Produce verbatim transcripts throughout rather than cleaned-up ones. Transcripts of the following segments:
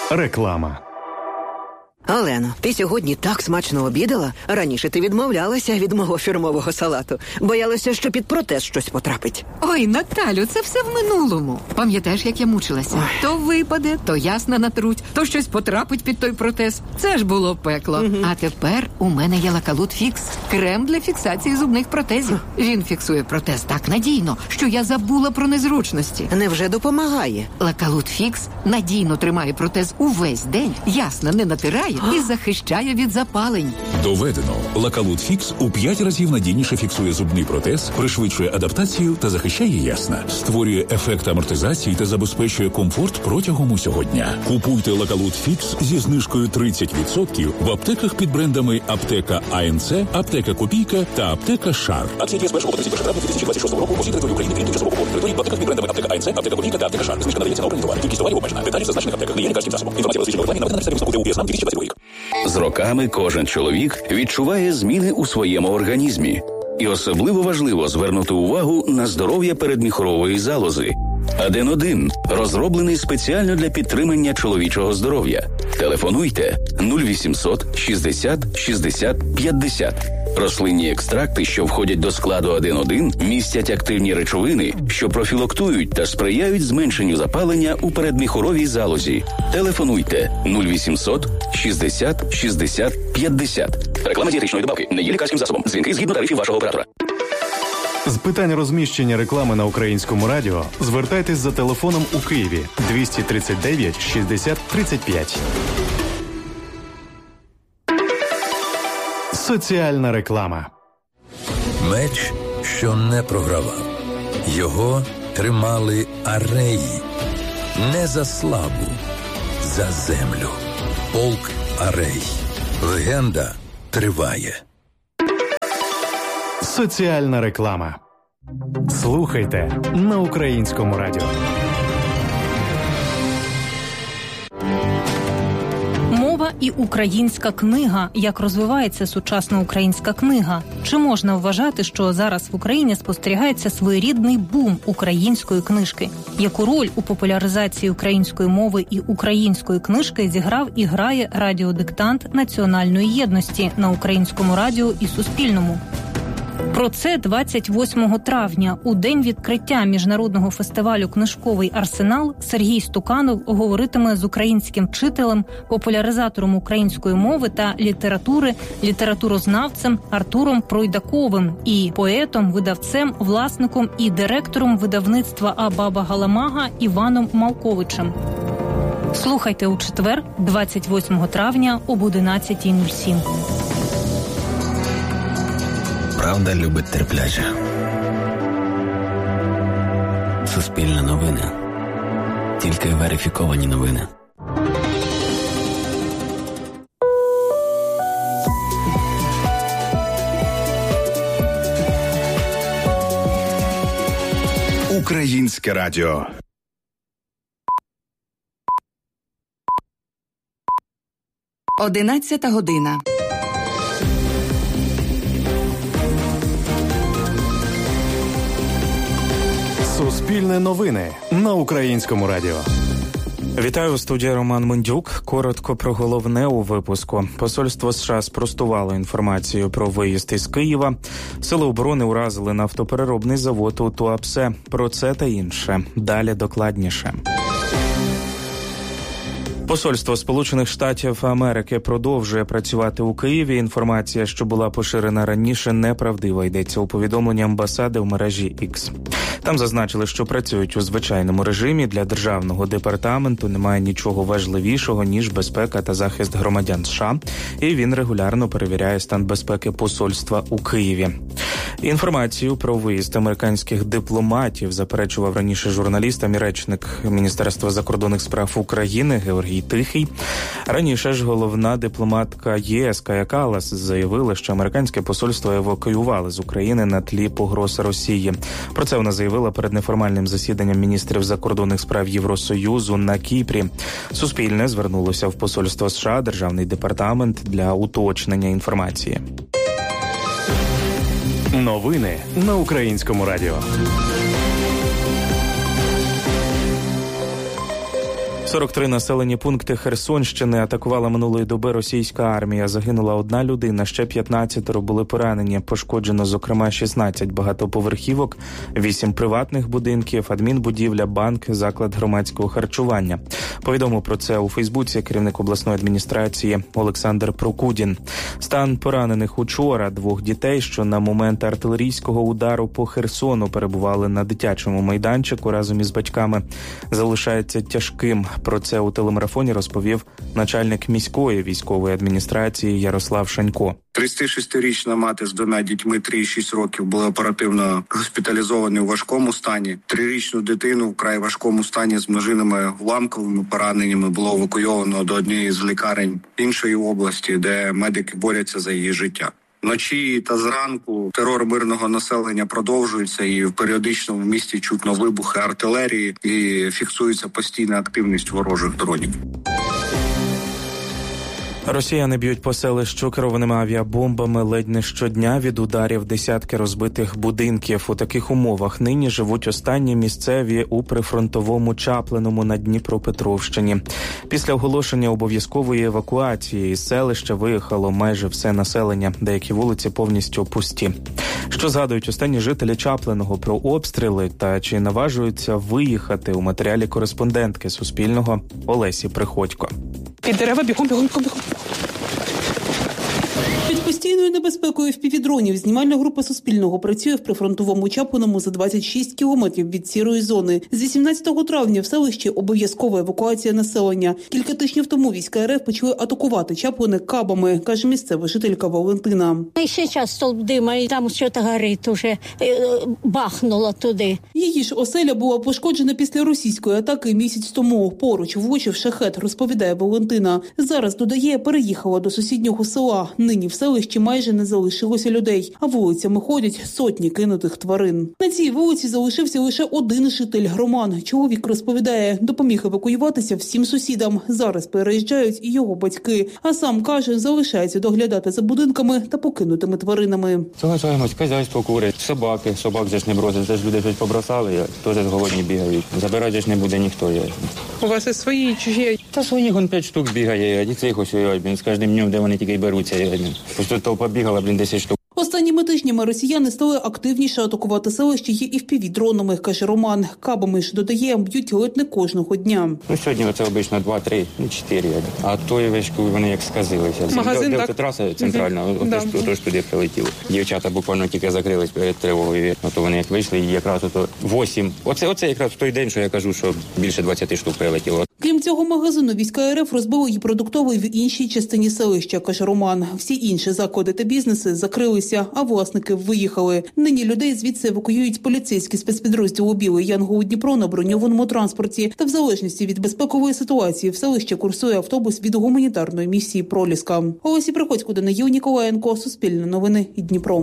Реклама. Олено, ти сьогодні так смачно обідала. Раніше ти відмовлялася від мого фірмового салату. Боялася, що під протез щось потрапить. Ой, Наталю, це все в минулому. Пам'ятаєш, як я мучилася? Ой. То випаде, то ясна натруть, то щось потрапить під той протез. Це ж було пекло. Угу. А тепер у мене є Лакалут Фікс. Крем для фіксації зубних протезів. Він фіксує протез так надійно, що я забула про незручності. Невже допомагає? Лакалут Фікс надійно тримає протез увесь день, ясно не натирає і захищає від запалень. Доведено. Лакалут Фікс у п'ять разів надійніше фіксує зубний протез, пришвидшує адаптацію та захищає ясна. Створює ефект амортизації та забезпечує комфорт протягом усього дня. Купуйте Лакалут Фікс зі знижкою тридцять відсотків в аптеках під брендами Аптека АНЦ, Аптека Копійка та Аптека Шар. Акції діє з першого по тридцять перше травня дві тисячі двадцять шостого року по всій території України, крім тимчасово окупованих територій, в аптеках під брендами Аптека АНЦ, Аптека Копійка та Аптека Шар. Знижка надається на обрані товари. Кількість товарів обмежена. Деталі в зазначених аптеках. Не є лікарським засобом. Інформація про свідчення рекламі наведена на підставі висновку ТУ ПІСНАМ дві тисячі двадцятий рік. З роками кожен чоловік відчуває зміни у своєму організмі. І особливо важливо звернути увагу на здоров'я передміхорової залози. Аден один розроблений спеціально для підтримання чоловічого здоров'я. Телефонуйте нуль вісімсот шістдесят шістдесят п'ятдесят. Рослинні екстракти, що входять до складу Аден один, містять активні речовини, що профілактують та сприяють зменшенню запалення у передміхоровій залозі. Телефонуйте нуль вісімсот шістдесят шістдесят п'ятдесят. Реклама дієтичної добавки не є лікарським засобом. Дзвінки згідно тарифів вашого оператора. З питань розміщення реклами на Українському радіо звертайтесь за телефоном у Києві двісті тридцять дев'ять шістдесят тридцять п'ять. Соціальна реклама. Меч, що не програвав. Його тримали ареї. Не за славу, за землю. Полк Арей. Легенда триває. Соціальна реклама. Слухайте на Українському радіо. Мова і українська книга. Як розвивається сучасна українська книга? Чи можна вважати, що зараз в Україні спостерігається своєрідний бум української книжки? Яку роль у популяризації української мови і української книжки зіграв і грає радіодиктант національної єдності на Українському радіо і Суспільному? Про це двадцять восьмого травня, у день відкриття міжнародного фестивалю «Книжковий арсенал», Сергій Стуканов говоритиме з українським вчителем, популяризатором української мови та літератури, літературознавцем Артуром Пройдаковим і поетом, видавцем, власником і директором видавництва А-Баба Галамага Іваном Малковичем. Слухайте у четвер, двадцять восьмого травня об одинадцята нуль сім. Правда любить терпляче. Суспільне новини. Тільки верифіковані новини. Українське радіо. Одинадцята година. Суспільне новини на Українському радіо. Вітаю, у студії Роман Мендюк. Коротко про головне у випуску. Посольство США спростувало інформацію про виїзд із Києва. Сили оборони уразили нафтопереробний завод у Туапсе. Про це та інше. Далі докладніше. Посольство Сполучених Штатів Америки продовжує працювати у Києві. Інформація, що була поширена раніше, неправдива, йдеться у повідомленні амбасади в мережі X. Там зазначили, що працюють у звичайному режимі. Для державного департаменту немає нічого важливішого, ніж безпека та захист громадян США. І він регулярно перевіряє стан безпеки посольства у Києві. Інформацію про виїзд американських дипломатів заперечував раніше журналістам і речник Міністерства закордонних справ України Георгій Тихий. Раніше ж головна дипломатка ЄС Кая Каллас заявила, що американське посольство евакуювали з України на тлі погроз Росії. Про це вона заявила перед неформальним засіданням міністрів закордонних справ Євросоюзу на Кіпрі. Суспільне звернулося в посольство США, Державний департамент для уточнення інформації. Новини на Українському радіо. сорок три населені пункти Херсонщини атакувала минулої доби російська армія. Загинула одна людина, ще п'ятнадцятеро були поранені. Пошкоджено, зокрема, шістнадцять багатоповерхівок, вісім приватних будинків, адмінбудівля, банк, заклад громадського харчування. Повідомив про це у Фейсбуці керівник обласної адміністрації Олександр Прокудін. Стан поранених учора двох дітей, що на момент артилерійського удару по Херсону перебували на дитячому майданчику разом із батьками, залишається тяжким. Про це у телемарафоні розповів начальник міської військової адміністрації Ярослав Шанько. тридцятишестирічна мати з двома дітьми три і шість років були оперативно госпіталізовані у важкому стані. Трирічну дитину в край важкому стані з множинними уламковими пораненнями було евакуйовано до однієї з лікарень іншої області, де медики борються за її життя. Вночі та зранку терор мирного населення продовжується, і періодично в місті чутно вибухи артилерії і фіксується постійна активність ворожих дронів. Росіяни б'ють по селищу керованими авіабомбами ледь не щодня, від ударів десятки розбитих будинків. У таких умовах нині живуть останні місцеві у прифронтовому Чаплиному на Дніпропетровщині. Після оголошення обов'язкової евакуації із селища виїхало майже все населення, деякі вулиці повністю пусті. Що згадують останні жителі Чаплиного про обстріли та чи наважуються виїхати, у матеріалі кореспондентки Суспільного Олесі Приходько. Під дерева бігом, бігом, бігом. Під постійною небезпекою впівдронів знімальна група Суспільного працює в прифронтовому Чаплиному за двадцять шість кілометрів від сірої зони. З вісімнадцятого травня в селищі обов'язкова евакуація населення. Кілька тижнів тому війська РФ почали атакувати Чаплини кабами, каже місцева жителька Валентина. І зараз стовп дима, і там щось горить уже, бахнуло туди. Її ж оселя була пошкоджена після російської атаки місяць тому. Поруч влучив шахет, розповідає Валентина. Зараз, додає, переїхала до сусіднього села. Нині в селищі майже не залишилося людей, а вулицями ходять сотні кинутих тварин. На цій вулиці залишився лише один житель – Роман. Чоловік розповідає, допоміг евакуюватися всім сусідам. Зараз переїжджають і його батьки. А сам, каже, залишається доглядати за будинками та покинутими тваринами. Залишаємось, хазяйство курить, собаки, собак же ж не бросить, це ж люди щось побросали, теж голодні бігають. Забирати ж не буде ніхто. У вас і свої, і чужі? Та своїх он п'ять штук бігає, а цих ось, блін, з кожним днем, де вони тільки й беруться. Ось тут толпа бігала, блін, десять штук. Останніми тижнями росіяни стали активніше атакувати селище і впівдронами, каже Роман. Кабами ж, додає, б'ють ледь не кожного дня. Ну, сьогодні це обично два-три, ну, чотири. А тої вишку вони як сказилися. Магазин, де, так? Де траса центральна, mm-hmm. отож, да. отож туди прилетіло. Дівчата буквально тільки закрились перед тривогою. То вони як вийшли, і якраз ото вісім. Оце, оце якраз в той день, що я кажу, що більше двадцять штук прилетіло. Крім цього магазину, війська РФ розбили і продуктовий в іншій частині селища, каже Роман. Всі інші заклади та бізнеси закрилися, а власники виїхали. Нині людей звідси евакуюють поліцейські спецпідрозділу «Білий Янгол Дніпро» на броньованому транспорті. Та в залежності від безпекової ситуації в селище курсує автобус від гуманітарної місії «Проліска». Олесі Приходько, Даниїл Ніколаєнко, Суспільне новини, Дніпро.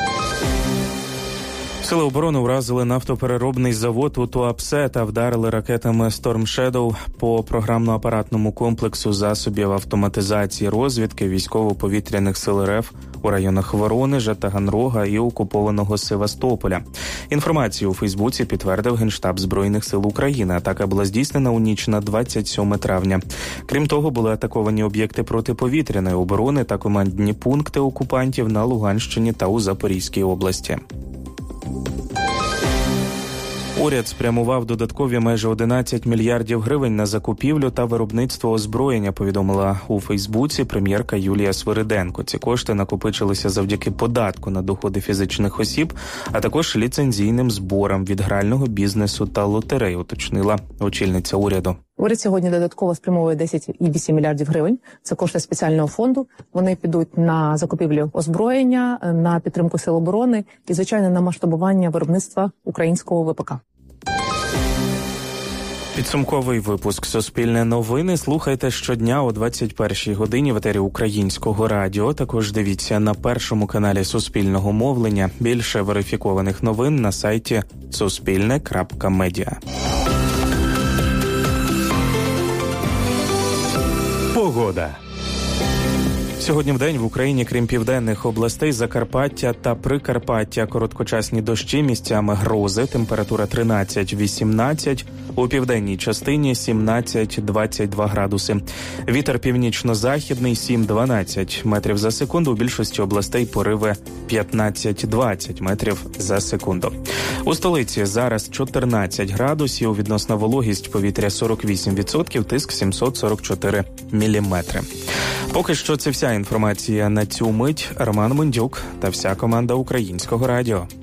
Сили оборони вразили нафтопереробний завод у Туапсе та вдарили ракетами Storm Shadow по програмно-апаратному комплексу засобів автоматизації розвідки військово-повітряних сил РФ у районах Воронежа, Таганрога і окупованого Севастополя. Інформацію у Фейсбуці підтвердив Генштаб Збройних сил України. Атака була здійснена у ніч на двадцять сьоме травня. Крім того, були атаковані об'єкти протиповітряної оборони та командні пункти окупантів на Луганщині та у Запорізькій області. Уряд спрямував додаткові майже одинадцять мільярдів гривень на закупівлю та виробництво озброєння, повідомила у Фейсбуці прем'єрка Юлія Свириденко. Ці кошти накопичилися завдяки податку на доходи фізичних осіб, а також ліцензійним зборам від грального бізнесу та лотерей, уточнила очільниця уряду. Уряд сьогодні додатково спрямовує десять цілих вісім мільярдів гривень. Це кошти спеціального фонду. Вони підуть на закупівлю озброєння, на підтримку сил оборони і, звичайно, на масштабування виробництва українського ВПК. Підсумковий випуск «Суспільне новини» слухайте щодня о двадцять першій годині в етері Українського радіо. Також дивіться на першому каналі Суспільного мовлення. Більше верифікованих новин на сайті суспільне крапка медіа. Погода. Сьогодні вдень в Україні, крім південних областей, Закарпаття та Прикарпаття, короткочасні дощі, місцями грози, температура тринадцять-вісімнадцять, у південній частині сімнадцять-двадцять два градуси. Вітер північно-західний сім-дванадцять метрів за секунду, у більшості областей пориви п'ятнадцять-двадцять метрів за секунду. У столиці зараз чотирнадцять градусів, відносна вологість повітря сорок вісім відсотків, тиск сімсот сорок чотири міліметри. Поки що це вся інформація на цю мить. Роман Мендюк та вся команда Українського радіо.